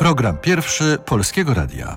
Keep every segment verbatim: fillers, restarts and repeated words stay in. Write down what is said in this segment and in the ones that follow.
Program pierwszy Polskiego Radia.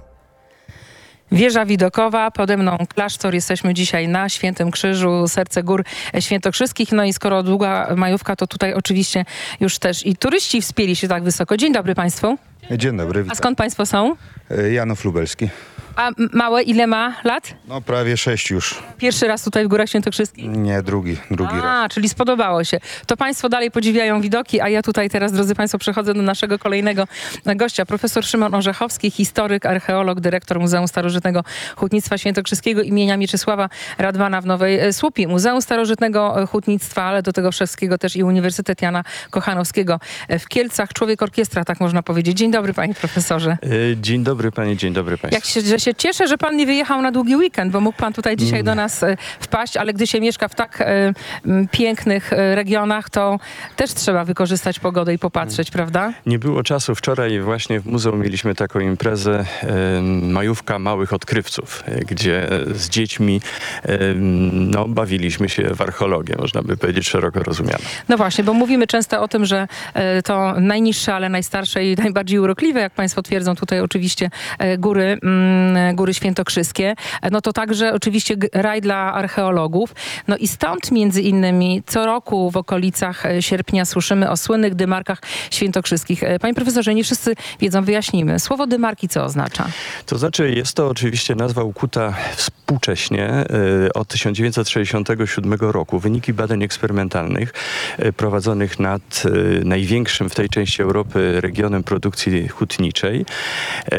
Wieża widokowa, pode mną klasztor. Jesteśmy dzisiaj na Świętym Krzyżu, serce gór świętokrzyskich. No i skoro długa majówka, to tutaj oczywiście już też i turyści wspięli się tak wysoko. Dzień dobry Państwu. Dzień dobry, A witam. skąd Państwo są? Janów Lubelski. A m- małe ile ma lat? No prawie sześć już. Pierwszy raz tutaj w Górach Świętokrzyskich? Nie, drugi, drugi raz. A, czyli spodobało się. To Państwo dalej podziwiają widoki, a ja tutaj teraz, drodzy Państwo, przechodzę do naszego kolejnego gościa. Profesor Szymon Orzechowski, historyk, archeolog, dyrektor Muzeum Starożytnego Hutnictwa Świętokrzyskiego imienia Mieczysława Radwana w Nowej Słupii. Muzeum Starożytnego Hutnictwa, ale do tego wszystkiego też i Uniwersytet Jana Kochanowskiego w Kielcach. Człowiek orkiestra, tak można powiedzieć. Dzień dobry, panie profesorze. Dzień dobry panie, dzień dobry państwu. Jak się, że się cieszę, że pan nie wyjechał na długi weekend, bo mógł pan tutaj dzisiaj do nas e, wpaść, ale gdy się mieszka w tak e, m, pięknych e, regionach, to też trzeba wykorzystać pogodę i popatrzeć, prawda? Nie było czasu. Wczoraj właśnie w muzeum mieliśmy taką imprezę e, majówka małych odkrywców, e, gdzie z dziećmi e, no, bawiliśmy się w archeologię, można by powiedzieć szeroko rozumianą. No właśnie, bo mówimy często o tym, że e, to najniższe, ale najstarsze i najbardziej urokliwe, jak państwo twierdzą tutaj oczywiście e, góry, mm, góry świętokrzyskie. E, no to także oczywiście g- raj dla archeologów. No i stąd między innymi co roku w okolicach e, sierpnia słyszymy o słynnych dymarkach świętokrzyskich. E, panie profesorze, nie wszyscy wiedzą, wyjaśnijmy. Słowo dymarki co oznacza? To znaczy jest to oczywiście nazwa ukuta współcześnie e, od tysiąc dziewięćset sześćdziesiątego siódmego roku. Wyniki badań eksperymentalnych e, prowadzonych nad e, największym w tej części Europy regionem produkcji hutniczej e,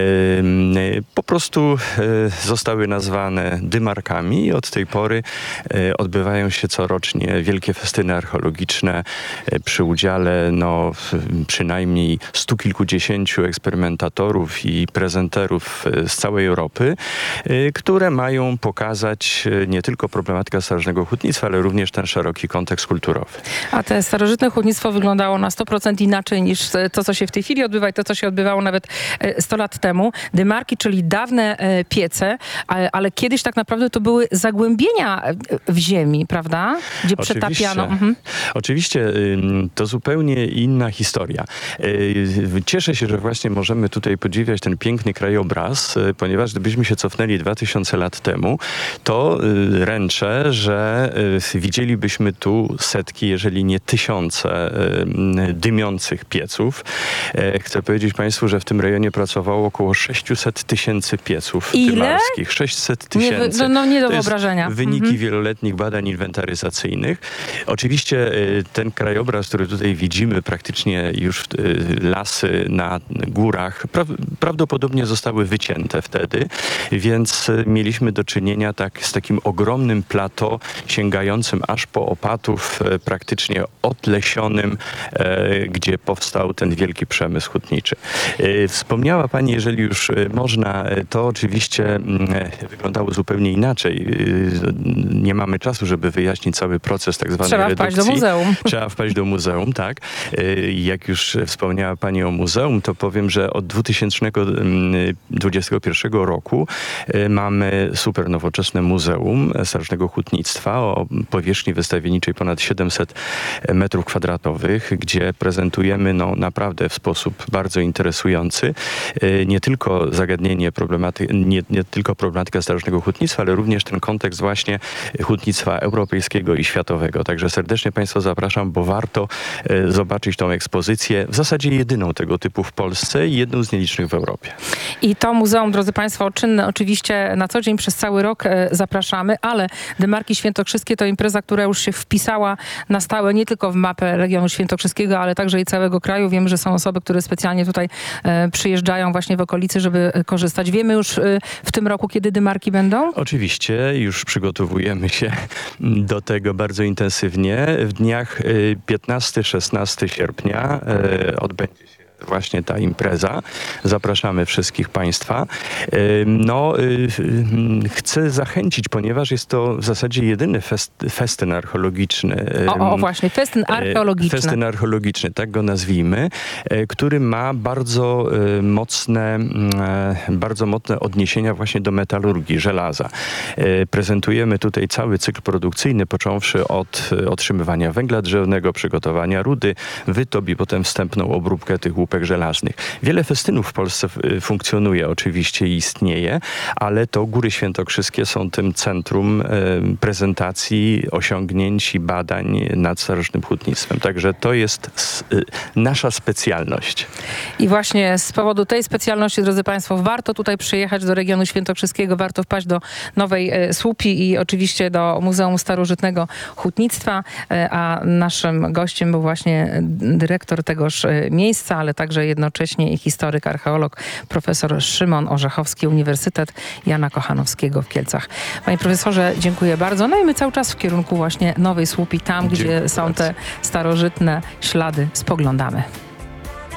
po prostu e, zostały nazwane dymarkami i od tej pory e, odbywają się corocznie wielkie festyny archeologiczne e, przy udziale no, przynajmniej stu kilkudziesięciu eksperymentatorów i prezenterów e, z całej Europy, e, które mają pokazać e, nie tylko problematykę starożytnego hutnictwa, ale również ten szeroki kontekst kulturowy. A te starożytne hutnictwo wyglądało na sto procent inaczej niż to, co się w tej chwili odbywa i to, co się odbywało nawet e, sto lat temu. Dymarki, czyli dawne e, piece, ale, ale kiedyś tak naprawdę to były zagłębienia e, w ziemi, prawda? Gdzie przetapiano. Mhm. Oczywiście ym, to zupełnie inna historia. Yy, Cieszę się, że właśnie możemy tutaj podziwiać ten piękny krajobraz, yy, ponieważ gdybyśmy się cofnęli dwa tysiące lat temu, to yy, ręczę, że yy, widzielibyśmy tu setki, jeżeli nie tysiące yy, dymiących pieców. Yy, chcę powiedzieć państwu, że w tym rejonie pracowało około sześćset tysięcy pieców Ile? dymarskich. sześćset tysięcy. Nie, no, no nie do To jest wyobrażenia. wyniki Mhm. wieloletnich badań inwentaryzacyjnych. Oczywiście y, ten krajobraz, który tutaj widzimy, praktycznie już y, lasy na górach, pra, prawdopodobnie zostały wycięte wtedy, więc y, mieliśmy do czynienia tak z takim ogromnym plateau sięgającym aż po Opatów, y, praktycznie odlesionym, y, gdzie powstał ten wielki przemysł hutniczy. Y, wspomniała pani, jeżeli już y, można, y, to oczywiście y, wyglądało zupełnie inaczej. Y, nie mamy czasu, żeby wyjaśnić cały proces tak zwanej Trzeba redukcji. wpaść do muzeum. Trzeba wpaść do muzeum, tak. Y, Jak już wspomniała pani o muzeum, to powiem, że od dwa tysiące dwudziestego pierwszego roku y, mamy super nowoczesne Muzeum Starożytnego Hutnictwa o powierzchni wystawienniczej ponad siedemset metrów kwadratowych, gdzie prezentujemy no, naprawdę w sposób bardzo interesujący y, nie tylko zagadnienie problematy, nie, nie tylko problematykę starożytnego hutnictwa, ale również ten kontekst właśnie hutnictwa europejskiego i światowego. Także serdecznie państwa zapraszam, bo warto e, zobaczyć tą ekspozycję, w zasadzie jedyną tego typu w Polsce i jedną z nielicznych w Europie. I to muzeum, drodzy państwo, czynne oczywiście na co dzień przez cały rok e, zapraszamy, ale Dymarki Świętokrzyskie to impreza, która już się wpisała na stałe nie tylko w mapę regionu świętokrzyskiego, ale także i całego kraju. Wiemy, że są osoby, które specjalnie tutaj e, przyjeżdżają właśnie w okolicy, żeby e, korzystać. Wiemy już e, w tym roku, kiedy Dymarki będą? Oczywiście, już przygotowujemy się do tego bardzo intensywnie. W dniach piętnastego szesnastego sierpnia e, odbędzie się właśnie ta impreza. Zapraszamy wszystkich państwa. No, chcę zachęcić, ponieważ jest to w zasadzie jedyny fest, festyn archeologiczny. O, o właśnie, festyn archeologiczny. Festyn archeologiczny, tak go nazwijmy, który ma bardzo mocne, bardzo mocne odniesienia właśnie do metalurgii, żelaza. Prezentujemy tutaj cały cykl produkcyjny, począwszy od otrzymywania węgla drzewnego, przygotowania rudy, wytop i potem wstępną obróbkę tych łupów słupek żelaznych. Wiele festynów w Polsce y, funkcjonuje oczywiście i istnieje, ale to Góry Świętokrzyskie są tym centrum y, prezentacji, osiągnięć i badań nad starożytnym hutnictwem. Także to jest s, y, nasza specjalność. I właśnie z powodu tej specjalności, drodzy Państwo, warto tutaj przyjechać do regionu świętokrzyskiego, warto wpaść do Nowej e, Słupi i oczywiście do Muzeum Starożytnego Hutnictwa, e, a naszym gościem był właśnie dyrektor tegoż e, miejsca, ale także jednocześnie i historyk, archeolog, profesor Szymon Orzechowski, Uniwersytet Jana Kochanowskiego w Kielcach. Panie profesorze, dziękuję bardzo. No i my cały czas w kierunku właśnie Nowej Słupi, tam, Dziękuję gdzie są bardzo. te starożytne ślady, spoglądamy.